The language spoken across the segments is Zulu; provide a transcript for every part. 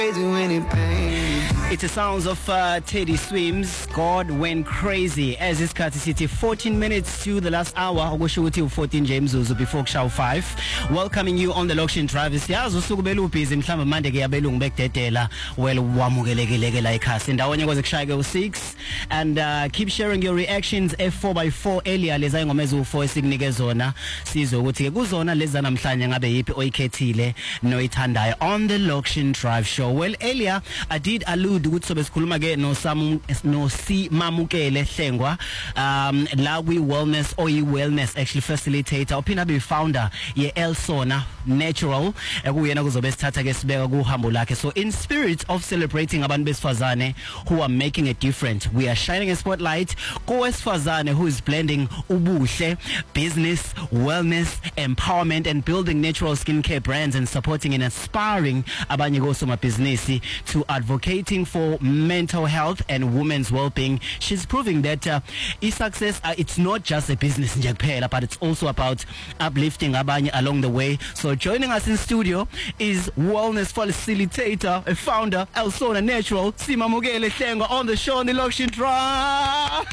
It's the sounds of Teddy Swims, God Went Crazy. As this Kati City, 14 minutes to the last hour. Okushukuthi 14 James Uzu before show 5. Welcoming you on the Lokshin Drive. Siyazi usuku beluphizi mhlawumbe manje ke yabelungu bekudedela well wamukeleke la ekhasi ndawonye kwaze kushayeke u6 and keep sharing your reactions F4x4 earlier leza ingoma ezu4 esikunike zona sizwe ukuthi ke kuzona leza namhlanje ngabe yipi oyikhethile noyithandayo on the Lokshin Drive show. Well, earlier I did allude ukuthi sobe sikhuluma ke no Simamukele Hlengwa la kwi wellness or wellness actually facilitator ophinda be founder ye Elsona Natural ekuyena kuzobe sithatha ke sibeka kuhambo lakhe. So in spirit of celebrating abantu besifazane who are making a difference, we are shining a spotlight kowesifazane who is blending ubuhle, business, wellness, empowerment and building natural skincare brands and supporting and inspiring abanye kosomabhizinisi to advocating for mental health and women's well-being. She's proving that success it's not just a business nje kuphela, but it's also about uplifting abanye along the way. So joining us in studio is wellness facilitator, a founder, Elsona Natural, Simamukele Hlengwa on the show on the Lokshin Drive.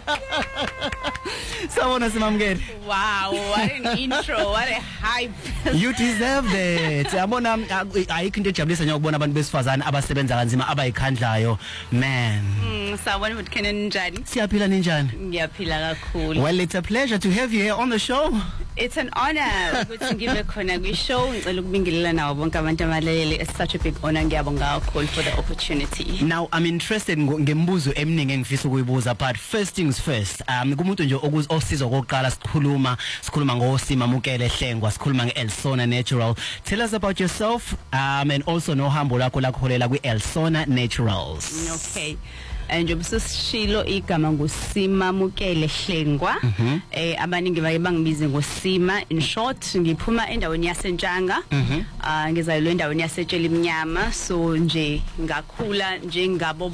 Sabona Simamukele. Wow, what an intro, what a hype. You deserve that. Yabona ayikho into ejabulisa nje ukubona abantu besifazane abasebenza kanzima abayikhandlayo. Man. Sawubona ukuthi kena njani? Siyaphila ninjani? Ngiyaphila kakhulu. Well, it's a pleasure to have you here on the show. It's an honor ukuthi ngibe khona kwi-show. Ngicela ukubingelela nawo bonke abantu abalaleli. It's such a big honor. Ngiyabonga kakhulu for the opportunity. Now, I'm interested ngembuzo eminingi engifisa ukuyibuza, but first things first. Kumuntu nje osizo kokuqala sikhuluma ngoSimamukele Hlengwa, sikhuluma ngeElsona Natural. Tell us about yourself and also nohambo lakho lakholela kwiElsona Naturals. Okay. Njobe sisishilo igama nguSimamukele Hlengwa. Abaningi baye bangibize ngoSima. In short, ngiphuma endaweni yaseNtshanga. Ngizayilwe endaweni yaseTshela Imnyama. So nje ngakhula njengabo